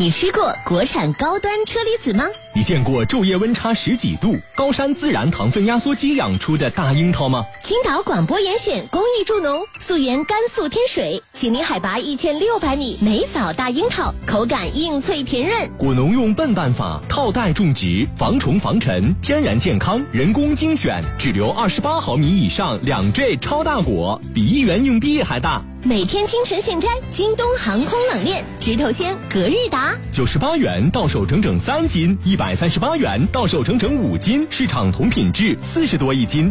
你吃过国产高端车厘子吗？ 你见过昼夜温差10几度、高山自然糖分压缩机养出的大樱桃吗？ 青岛广播严选公益助农，溯源甘肃天水，请您海拔1600米，梅枣大樱桃，口感硬脆甜润。 果农用笨办法套袋种植，防虫防尘，天然健康，人工精选，只留28毫米以上2J 超大果，比1元硬币还大。 每天清晨现摘，京东航空冷链，直头鲜，隔日达 ，98元到手整整3斤，138元到手整整5斤，市场同品质40多一斤。